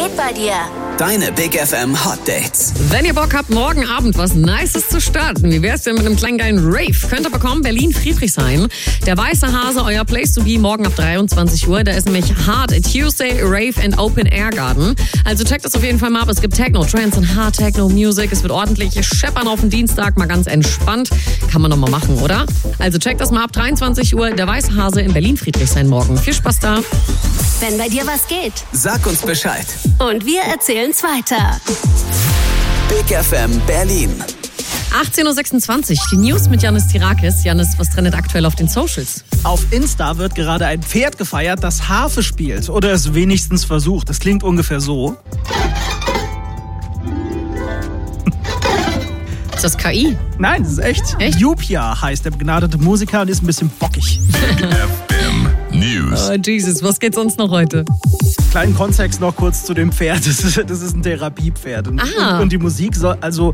geht bei dir? Deine Big FM Hot Dates. Wenn ihr Bock habt, morgen Abend was Nices zu starten, wie wär's denn mit einem kleinen geilen Rave? Könnt ihr bekommen, Berlin-Friedrichshain. Der Weiße Hase, euer Place to be, morgen ab 23 Uhr. Da ist nämlich Hard Tuesday, Rave and Open Air Garden. Also checkt das auf jeden Fall mal ab. Es gibt Techno, Trance und Hard Techno Music. Es wird ordentlich scheppern auf den Dienstag, mal ganz entspannt. Kann man doch mal machen, oder? Also checkt das mal ab, 23 Uhr. Der Weiße Hase in Berlin-Friedrichshain morgen. Viel Spaß da. Wenn bei dir was geht. Sag uns Bescheid. Und wir erzählen's weiter. Big FM Berlin. 18.26 Uhr, die News mit Yannis Tirakis. Yannis, was trendet aktuell auf den Socials? Auf Insta wird gerade ein Pferd gefeiert, das Harfe spielt. Oder es wenigstens versucht. Das klingt ungefähr so. Ist das KI? Nein, das ist echt. Jupia heißt der begnadete Musiker und ist ein bisschen bockig. FM News. Oh, Jesus, was geht sonst noch heute? Kleinen Kontext noch kurz zu dem Pferd. Das ist ein Therapiepferd. Und die Musik soll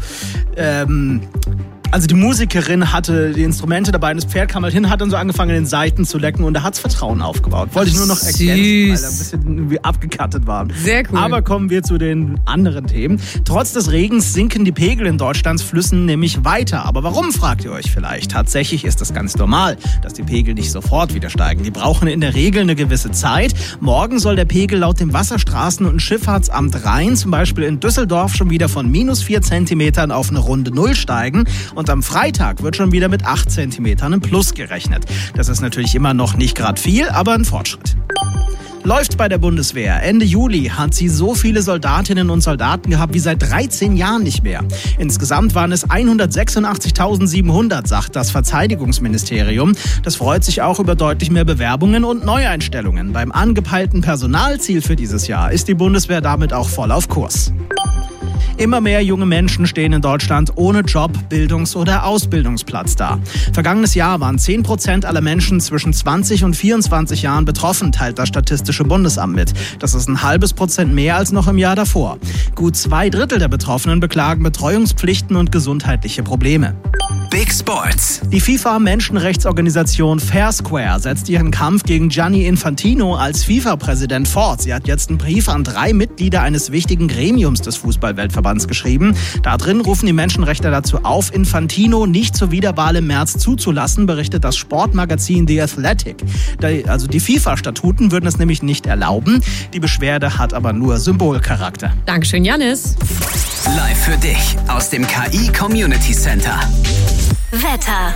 also die Musikerin hatte die Instrumente dabei und das Pferd kam halt hin, hat dann so angefangen, den Saiten zu lecken und da hat's Vertrauen aufgebaut. Wollte ich nur noch ergänzen, weil da ein bisschen irgendwie abgekattet war. Sehr cool. Aber kommen wir zu den anderen Themen. Trotz des Regens sinken die Pegel in Deutschlands Flüssen nämlich weiter. Aber warum, fragt ihr euch vielleicht? Tatsächlich ist das ganz normal, dass die Pegel nicht sofort wieder steigen. Die brauchen in der Regel eine gewisse Zeit. Morgen soll der Pegel laut dem Wasserstraßen- und Schifffahrtsamt Rhein zum Beispiel in Düsseldorf schon wieder von -4 Zentimetern auf eine runde Null steigen. Und am Freitag wird schon wieder mit 8 Zentimetern im Plus gerechnet. Das ist natürlich immer noch nicht gerade viel, aber ein Fortschritt. Läuft bei der Bundeswehr. Ende Juli hat sie so viele Soldatinnen und Soldaten gehabt wie seit 13 Jahren nicht mehr. Insgesamt waren es 186.700, sagt das Verteidigungsministerium. Das freut sich auch über deutlich mehr Bewerbungen und Neueinstellungen. Beim angepeilten Personalziel für dieses Jahr ist die Bundeswehr damit auch voll auf Kurs. Immer mehr junge Menschen stehen in Deutschland ohne Job, Bildungs- oder Ausbildungsplatz da. Vergangenes Jahr waren 10% aller Menschen zwischen 20 und 24 Jahren betroffen, teilt das Statistische Bundesamt mit. Das ist ein halbes Prozent mehr als noch im Jahr davor. Gut 2/3 der Betroffenen beklagen Betreuungspflichten und gesundheitliche Probleme. Big Sports. Die FIFA-Menschenrechtsorganisation Fair Square setzt ihren Kampf gegen Gianni Infantino als FIFA-Präsident fort. Sie hat jetzt einen Brief an 3 Mitglieder eines wichtigen Gremiums des Fußball-Weltverbands geschrieben. Da drin rufen die Menschenrechtler dazu auf, Infantino nicht zur Wiederwahl im März zuzulassen, berichtet das Sportmagazin The Athletic. Die FIFA-Statuten würden es nämlich nicht erlauben. Die Beschwerde hat aber nur Symbolcharakter. Dankeschön, Yannis. Live für dich aus dem KI Community Center. Wetter.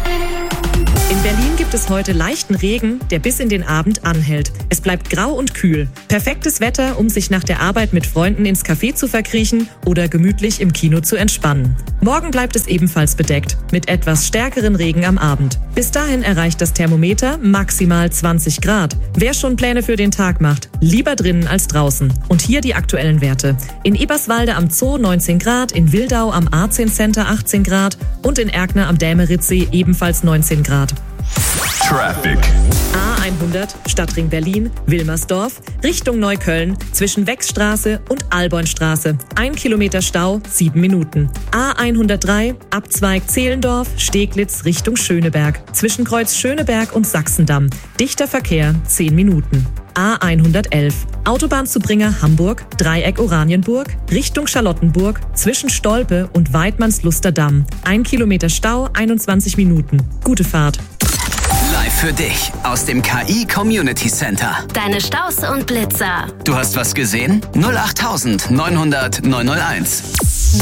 In Berlin gibt es heute leichten Regen, der bis in den Abend anhält. Es bleibt grau und kühl. Perfektes Wetter, um sich nach der Arbeit mit Freunden ins Café zu verkriechen oder gemütlich im Kino zu entspannen. Morgen bleibt es ebenfalls bedeckt, mit etwas stärkeren Regen am Abend. Bis dahin erreicht das Thermometer maximal 20 Grad. Wer schon Pläne für den Tag macht, lieber drinnen als draußen. Und hier die aktuellen Werte. In Eberswalde am Zoo 19 Grad, in Wildau am A10 Center 18 Grad und in Erkner am Dämeritzsee ebenfalls 19 Grad. Traffic. A100 Stadtring Berlin, Wilmersdorf, Richtung Neukölln, zwischen Wechsstraße und Albornstraße. 1 Kilometer Stau, 7 Minuten. A103 Abzweig Zehlendorf, Steglitz Richtung Schöneberg, zwischen Kreuz Schöneberg und Sachsendamm. Dichter Verkehr, 10 Minuten. A111 Autobahnzubringer Hamburg, Dreieck Oranienburg, Richtung Charlottenburg, zwischen Stolpe und Weidmannslusterdamm. 1 Kilometer Stau, 21 Minuten. Gute Fahrt. Live für dich aus dem KI Community Center. Deine Staus und Blitzer. Du hast was gesehen? 08900 901.